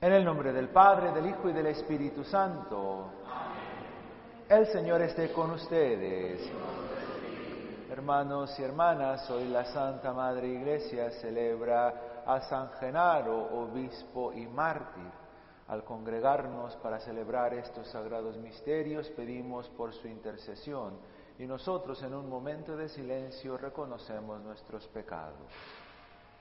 En el nombre del Padre, del Hijo y del Espíritu Santo. El Señor esté con ustedes. Hermanos y hermanas, hoy la Santa Madre Iglesia celebra a San Genaro, obispo y mártir. Al congregarnos para celebrar estos sagrados misterios, pedimos por su intercesión y nosotros en un momento de silencio reconocemos nuestros pecados.